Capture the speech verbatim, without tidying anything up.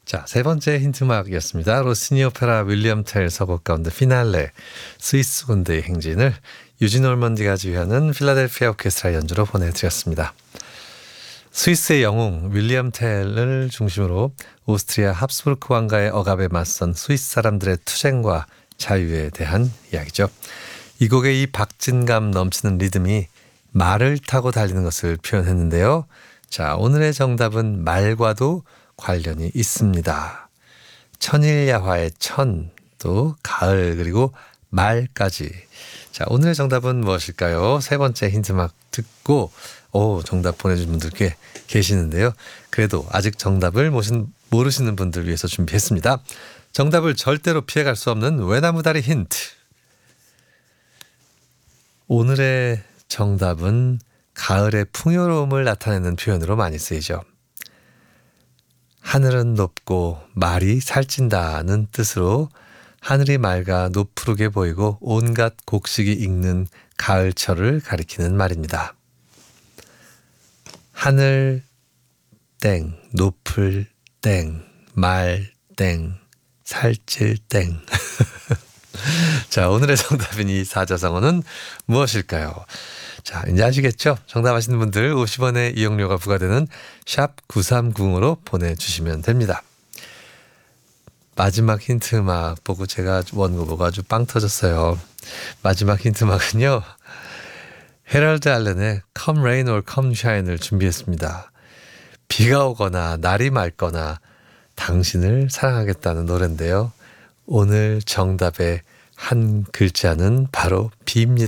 자, 세 번째 힌트막이었습니다. 로시니 오페라 윌리엄 텔 서곡 가운데 피날레 스위스 군대의 행진을 유진 올먼디가 지휘하는 필라델피아 오케스트라 연주로 보내드렸습니다. 스위스의 영웅 윌리엄 텔을 중심으로 오스트리아 합스부르크 왕가의 억압에 맞선 스위스 사람들의 투쟁과 자유에 대한 이야기죠. 이 곡의 이 박진감 넘치는 리듬이 말을 타고 달리는 것을 표현했는데요. 자, 오늘의 정답은 말과도 관련이 있습니다. 천일야화의 천, 또 가을, 그리고 말까지. 자, 오늘의 정답은 무엇일까요? 세 번째 힌트막 듣고 오, 정답 보내주신 분들 꽤 계시는데요. 그래도 아직 정답을 모신, 모르시는 분들 위해서 준비했습니다. 정답을 절대로 피해갈 수 없는 외나무다리 힌트. 오늘의 정답은 가을의 풍요로움을 나타내는 표현으로 많이 쓰이죠. 하늘은 높고 말이 살찐다는 뜻으로 하늘이 맑아 노푸르게 보이고 온갖 곡식이 익는 가을철을 가리키는 말입니다. 하늘 땡, 노플 땡, 말 땡, 살찔 땡. 자, 오늘의 정답인 이 사자성어는 무엇일까요? 자, 이제 아시겠죠? 정답 아시는 분들 오십 원의 이용료가 부과되는 샵 구삼공으로 보내주시면 됩니다. 마지막 힌트막 보고 제가 원고 보고 아주 빵 터졌어요. 마지막 힌트막은요. 헤럴드 알렌의 Come Rain or Come Shine을 준비했습니다. 비가 오거나 날이 맑거나 당신을 사랑하겠다는 노래인데요. 오늘 정답의 한 글자는 바로 비입니다.